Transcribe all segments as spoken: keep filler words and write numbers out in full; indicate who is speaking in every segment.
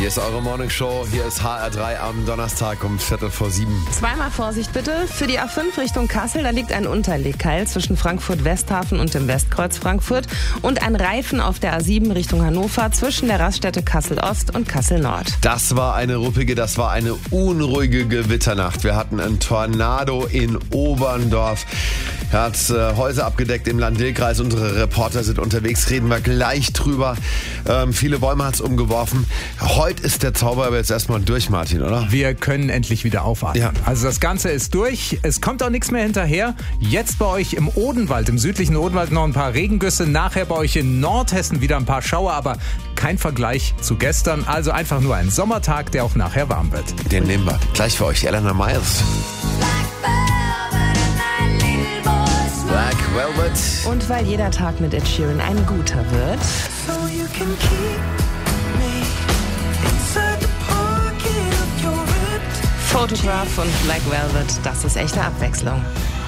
Speaker 1: Hier ist eure Morning Show, hier ist H R drei am Donnerstag um Viertel vor sieben.
Speaker 2: Zweimal Vorsicht bitte. Für die A fünf Richtung Kassel, da liegt ein Unterlegkeil zwischen Frankfurt-Westhafen und dem Westkreuz Frankfurt und ein Reifen auf der A sieben Richtung Hannover zwischen der Raststätte Kassel-Ost und Kassel-Nord.
Speaker 1: Das war eine ruppige, das war eine unruhige Gewitternacht. Wir hatten einen Tornado in Oberndorf. Er hat äh, Häuser abgedeckt im Land-Dill-Kreis. Unsere Reporter sind unterwegs, reden wir gleich drüber. Ähm, viele Bäume hat es umgeworfen. Heute ist der Zauber aber jetzt erstmal durch, Martin, oder?
Speaker 3: Wir können endlich wieder aufatmen.
Speaker 1: Ja.
Speaker 3: Also das Ganze ist durch. Es kommt auch nichts mehr hinterher. Jetzt bei euch im Odenwald, im südlichen Odenwald noch ein paar Regengüsse. Nachher bei euch in Nordhessen wieder ein paar Schauer, aber kein Vergleich zu gestern. Also einfach nur ein Sommertag, der auch nachher warm wird.
Speaker 1: Den nehmen wir. Gleich für euch, Elena Miles. Black Velvet.
Speaker 2: Und weil jeder Tag mit Ed Sheeran ein guter wird, Photograph und Black Velvet, das ist echte Abwechslung.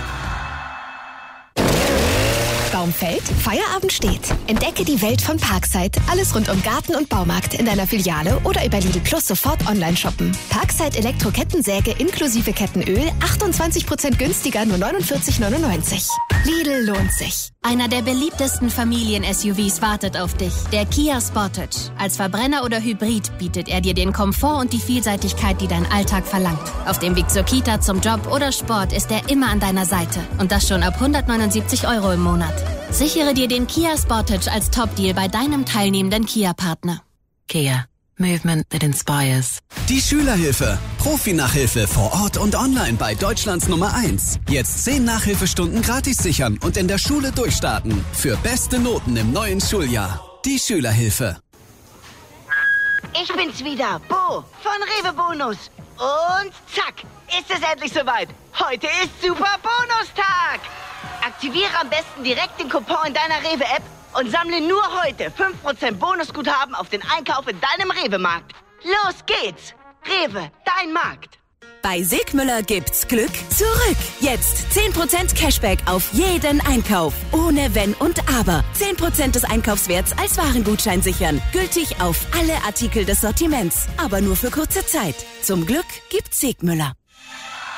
Speaker 4: Baum fällt, Feierabend steht. Entdecke die Welt von Parkside. Alles rund um Garten und Baumarkt in deiner Filiale oder über Lidl Plus sofort online shoppen. Parkside Elektro-Kettensäge inklusive Kettenöl, achtundzwanzig Prozent günstiger, nur neunundvierzig neunundneunzig. Lidl lohnt sich.
Speaker 5: Einer der beliebtesten Familien-S U Vs wartet auf dich. Der Kia Sportage. Als Verbrenner oder Hybrid bietet er dir den Komfort und die Vielseitigkeit, die dein Alltag verlangt. Auf dem Weg zur Kita, zum Job oder Sport ist er immer an deiner Seite. Und das schon ab hundertneunundsiebzig Euro im Monat. Sichere dir den Kia Sportage als Top-Deal bei deinem teilnehmenden Kia-Partner.
Speaker 6: Kia. Movement that inspires.
Speaker 7: Die Schülerhilfe. Profi-Nachhilfe vor Ort und online bei Deutschlands Nummer eins. Jetzt zehn Nachhilfestunden gratis sichern und in der Schule durchstarten. Für beste Noten im neuen Schuljahr. Die Schülerhilfe.
Speaker 8: Ich bin's wieder, Bo von Rewe Bonus. Und zack, ist es endlich soweit. Heute ist Super Bonustag. Aktiviere am besten direkt den Coupon in deiner Rewe-App und sammle nur heute fünf Prozent Bonusguthaben auf den Einkauf in deinem Rewe-Markt. Los geht's! Rewe, dein Markt.
Speaker 9: Bei Sigmüller gibt's Glück zurück. Jetzt zehn Prozent Cashback auf jeden Einkauf. Ohne Wenn und Aber. zehn Prozent des Einkaufswerts als Warengutschein sichern. Gültig auf alle Artikel des Sortiments. Aber nur für kurze Zeit. Zum Glück gibt's Sigmüller.